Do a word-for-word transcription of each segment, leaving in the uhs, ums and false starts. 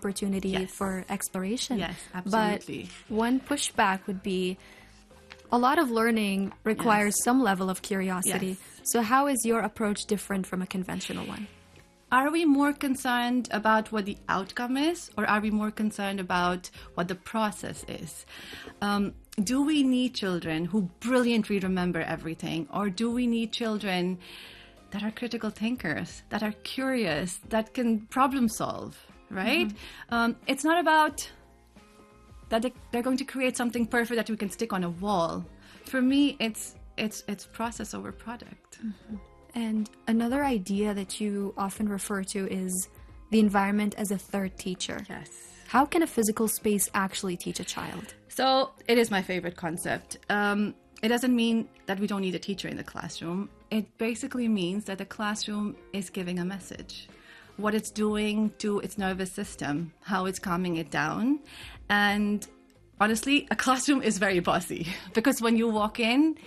opportunity Yes. for exploration. Yes, absolutely. But one pushback would be a lot of learning requires Yes. some level of curiosity. Yes. So how is your approach different from a conventional one? Are we more concerned about what the outcome is, or are we more concerned about what the process is? Um, do we need children who brilliantly remember everything, or do we need children that are critical thinkers, that are curious, that can problem solve, right? Mm-hmm. Um, it's not about that they, they're going to create something perfect that we can stick on a wall. For me, it's it's it's process over product. Mm-hmm. And another idea that you often refer to is the environment as a third teacher. Yes. How can a physical space actually teach a child? So it is my favorite concept. Um, it doesn't mean that we don't need a teacher in the classroom. It basically means that the classroom is giving a message, what it's doing to its nervous system, how it's calming it down. And honestly, a classroom is very bossy because when you walk in,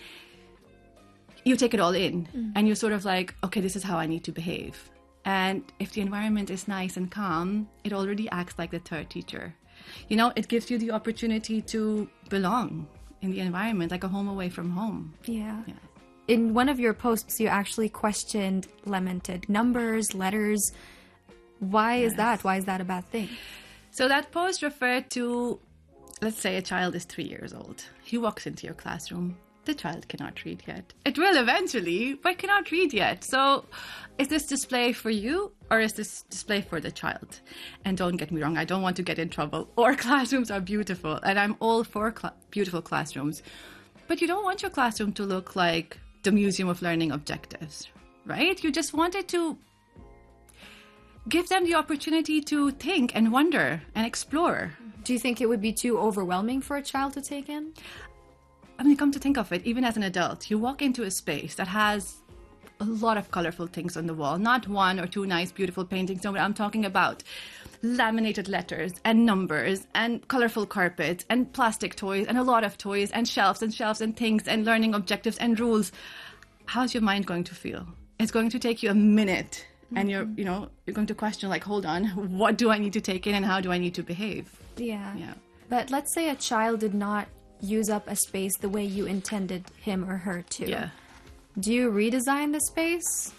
you take it all in mm. and you're sort of like, okay, this is how I need to behave. And if the environment is nice and calm, it already acts like the third teacher. You know, it gives you the opportunity to belong in the environment, like a home away from home. Yeah. yeah. In one of your posts, you actually questioned lamented numbers, letters. Why yes. is that? Why is that a bad thing? So that post referred to, let's say a child is three years old. He walks into your classroom. The child cannot read yet. It will eventually, but cannot read yet. So is this display for you or is this display for the child? And don't get me wrong, I don't want to get in trouble. Our classrooms are beautiful and I'm all for cl- beautiful classrooms. But you don't want your classroom to look like the Museum of Learning Objectives, right? You just want it to give them the opportunity to think and wonder and explore. Do you think it would be too overwhelming for a child to take in? I mean, come to think of it, even as an adult, you walk into a space that has a lot of colorful things on the wall, not one or two nice, beautiful paintings. No, I'm talking about laminated letters and numbers and colorful carpets and plastic toys and a lot of toys and shelves and shelves and things and learning objectives and rules. How's your mind going to feel? It's going to take you a minute and you're, you know, you're going to question like, hold on, what do I need to take in and how do I need to behave? Yeah. Yeah. But let's say a child did not use up a space the way you intended him or her to. Yeah. Do you redesign the space?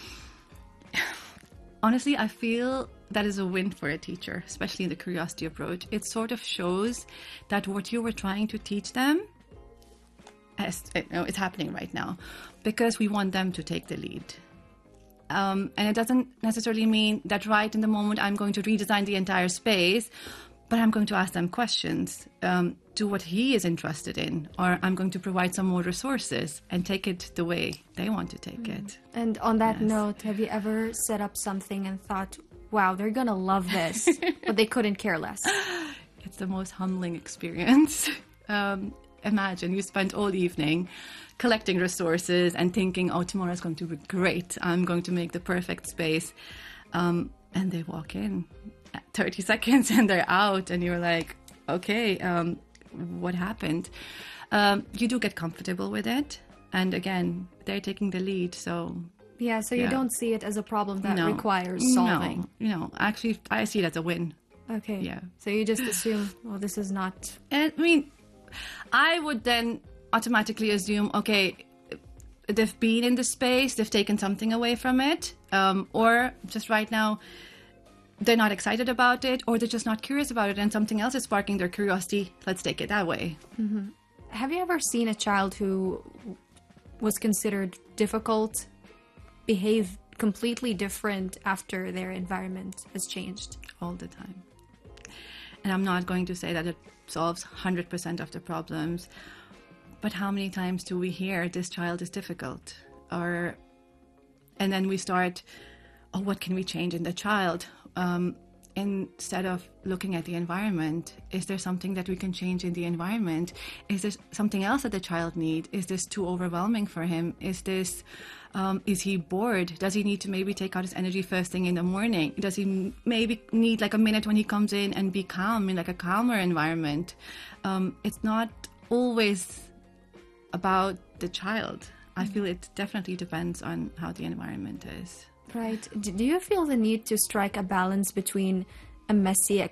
Honestly, I feel that is a win for a teacher, especially in the curiosity approach. It sort of shows that what you were trying to teach them, is, you know, it's happening right now because we want them to take the lead. Um, and it doesn't necessarily mean that right in the moment I'm going to redesign the entire space, but I'm going to ask them questions um, to what he is interested in, or I'm going to provide some more resources and take it the way they want to take mm. it. And on that yes. note, have you ever set up something and thought, wow, they're going to love this, but they couldn't care less? It's the most humbling experience. um, imagine you spent all evening collecting resources and thinking, oh, tomorrow's going to be great. I'm going to make the perfect space. Um, and they walk in thirty seconds and they're out and you're like, okay, um, what happened? Um, you do get comfortable with it. And again, they're taking the lead. So yeah, so you yeah. don't see it as a problem that no. requires solving. No, no, actually, I see it as a win. Okay. Yeah. So you just assume, well, this is not... And, I mean, I would then automatically assume, okay, they've been in the space, they've taken something away from it, um, or just right now, they're not excited about it, or they're just not curious about it, and something else is sparking their curiosity. Let's take it that way. Mm-hmm. Have you ever seen a child who was considered difficult behave completely different after their environment has changed? All the time. And I'm not going to say that it solves one hundred percent of the problems, but how many times do we hear this child is difficult? Or, and then we start, oh, what can we change in the child? Um, instead of looking at the environment, is there something that we can change in the environment? Is there something else that the child needs? Is this too overwhelming for him? Is this, um, is he bored? Does he need to maybe take out his energy first thing in the morning? Does he maybe need like a minute when he comes in and be calm in like a calmer environment? Um, it's not always about the child. I feel it definitely depends on how the environment is. Right. Do you feel the need to strike a balance between a messy